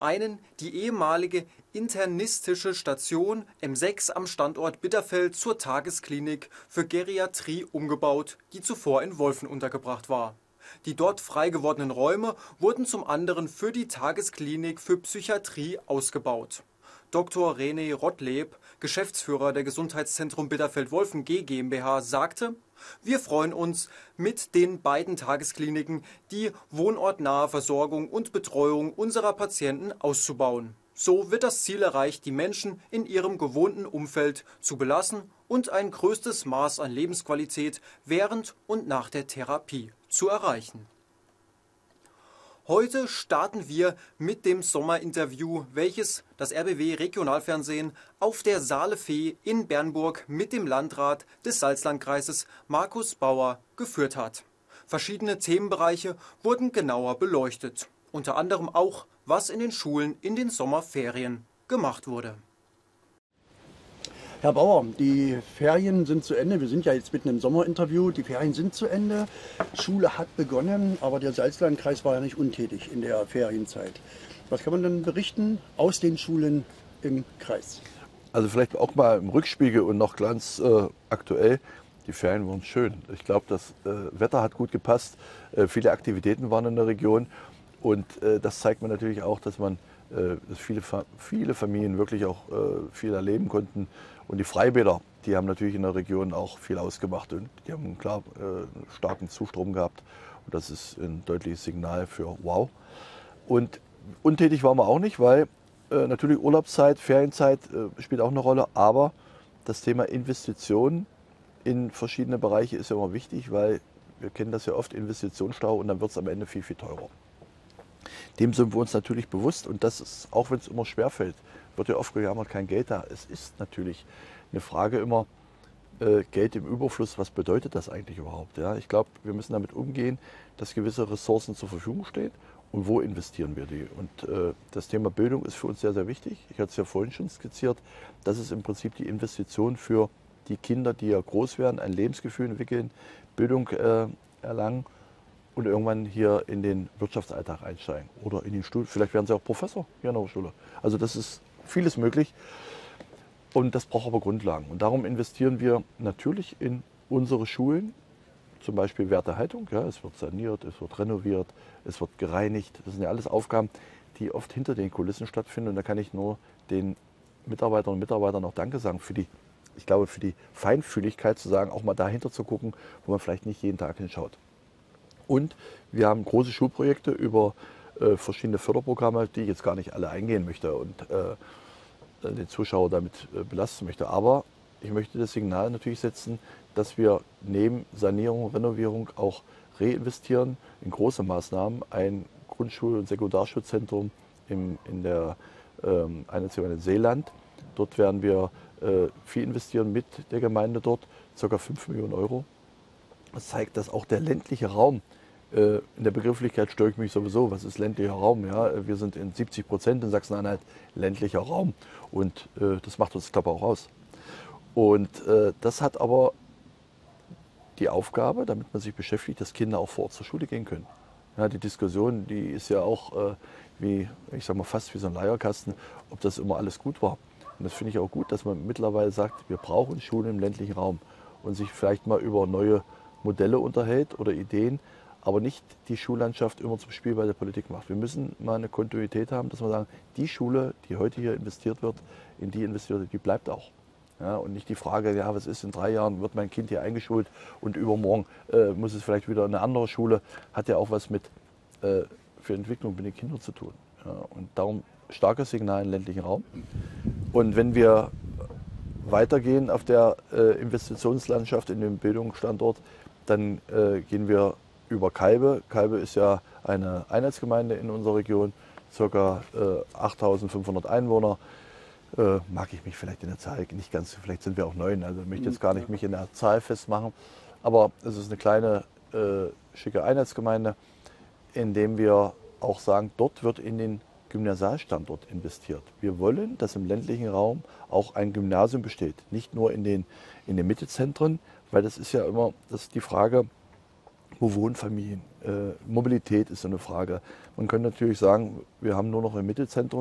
einen die ehemalige internistische Station M6 am Standort Bitterfeld zur Tagesklinik für Geriatrie umgebaut, die zuvor in Wolfen untergebracht war. Die dort frei gewordenen Räume wurden zum anderen für die Tagesklinik für Psychiatrie ausgebaut. Dr. René Rottleb, Geschäftsführer der Gesundheitszentrum Bitterfeld-Wolfen G GmbH, sagte: Wir freuen uns, mit den beiden Tageskliniken die wohnortnahe Versorgung und Betreuung unserer Patienten auszubauen. So wird das Ziel erreicht, die Menschen in ihrem gewohnten Umfeld zu belassen und ein größtes Maß an Lebensqualität während und nach der Therapie zu erreichen. Heute starten wir mit dem Sommerinterview, welches das RBW Regionalfernsehen auf der Saalefee in Bernburg mit dem Landrat des Salzlandkreises Markus Bauer geführt hat. Verschiedene Themenbereiche wurden genauer beleuchtet, unter anderem auch, was in den Schulen in den Sommerferien gemacht wurde. Herr Bauer, die Ferien sind zu Ende. Wir sind ja jetzt mitten im Sommerinterview. Die Ferien sind zu Ende. Schule hat begonnen, aber der Salzlandkreis war ja nicht untätig in der Ferienzeit. Was kann man denn berichten aus den Schulen im Kreis? Also vielleicht auch mal im Rückspiegel und noch ganz aktuell. Die Ferien waren schön. Ich glaube, das Wetter hat gut gepasst. Viele Aktivitäten waren in der Region. Und das zeigt mir natürlich auch, dass viele Familien wirklich auch viel erleben konnten. Und die Freibäder, die haben natürlich in der Region auch viel ausgemacht. Und die haben klar starken Zustrom gehabt. Und das ist ein deutliches Signal für wow. Und untätig waren wir auch nicht, weil natürlich Urlaubszeit, Ferienzeit spielt auch eine Rolle. Aber das Thema Investitionen in verschiedene Bereiche ist ja immer wichtig, weil wir kennen das ja oft, Investitionsstau, und dann wird es am Ende viel, viel teurer. Dem sind wir uns natürlich bewusst, und das ist, auch wenn es immer schwerfällt, wird ja oft gejammert, kein Geld da. Es ist natürlich eine Frage immer, Geld im Überfluss, was bedeutet das eigentlich überhaupt? Ja? Ich glaube, wir müssen damit umgehen, dass gewisse Ressourcen zur Verfügung stehen, und wo investieren wir die? Und das Thema Bildung ist für uns sehr, sehr wichtig. Ich hatte es ja vorhin schon skizziert, das ist im Prinzip die Investition für die Kinder, die ja groß werden, ein Lebensgefühl entwickeln, Bildung erlangen und irgendwann hier in den Wirtschaftsalltag einsteigen oder in den Studium. Vielleicht werden sie auch Professor hier an der Hochschule. Also das ist vieles möglich, und das braucht aber Grundlagen. Und darum investieren wir natürlich in unsere Schulen, zum Beispiel Wertehaltung. Ja, es wird saniert, es wird renoviert, es wird gereinigt. Das sind ja alles Aufgaben, die oft hinter den Kulissen stattfinden. Und da kann ich nur den Mitarbeiterinnen und Mitarbeitern auch Danke sagen für die, ich glaube, für die Feinfühligkeit zu sagen, auch mal dahinter zu gucken, wo man vielleicht nicht jeden Tag hinschaut. Und wir haben große Schulprojekte über verschiedene Förderprogramme, die ich jetzt gar nicht alle eingehen möchte und den Zuschauer damit belasten möchte. Aber ich möchte das Signal natürlich setzen, dass wir neben Sanierung, Renovierung auch reinvestieren in große Maßnahmen. Ein Grundschul- und Sekundarschulzentrum in der Einheitsgemeinde Seeland. Dort werden wir viel investieren mit der Gemeinde dort, ca. 5 Millionen Euro. Das zeigt, dass auch der ländliche Raum, in der Begrifflichkeit störe ich mich sowieso, was ist ländlicher Raum? Ja, wir sind in 70% in Sachsen-Anhalt ländlicher Raum, und das macht uns, glaube ich, auch aus. Und das hat aber die Aufgabe, damit man sich beschäftigt, dass Kinder auch vor Ort zur Schule gehen können. Ja, die Diskussion, die ist ja auch wie, ich sag mal, fast wie so ein Leierkasten, ob das immer alles gut war. Und das finde ich auch gut, dass man mittlerweile sagt, wir brauchen Schulen im ländlichen Raum und sich vielleicht mal über neue Modelle unterhält oder Ideen, aber nicht die Schullandschaft immer zum Spielball der Politik macht. Wir müssen mal eine Kontinuität haben, dass wir sagen, die Schule, die heute hier investiert wird, in die investiert wird, die bleibt auch. Ja, und nicht die Frage, ja, was ist in 3 Jahren, wird mein Kind hier eingeschult und übermorgen muss es vielleicht wieder in eine andere Schule, hat ja auch was mit für Entwicklung mit den Kindern zu tun. Ja, und darum starkes Signal im ländlichen Raum. Und wenn wir weitergehen auf der Investitionslandschaft in dem Bildungsstandort, dann gehen wir über Kalbe. Kalbe ist ja eine Einheitsgemeinde in unserer Region, ca. 8.500 Einwohner. Mag ich mich vielleicht in der Zahl nicht ganz, vielleicht sind wir auch 9, also ich möchte jetzt gar nicht mich in der Zahl festmachen. Aber es ist eine kleine, schicke Einheitsgemeinde, in dem wir auch sagen, dort wird in den Gymnasialstandort investiert. Wir wollen, dass im ländlichen Raum auch ein Gymnasium besteht, nicht nur in den Mittezentren, weil das ist ja immer das ist die Frage, Wo wohnen Familien? Mobilität ist so eine Frage. Man könnte natürlich sagen, wir haben nur noch im Mittelzentrum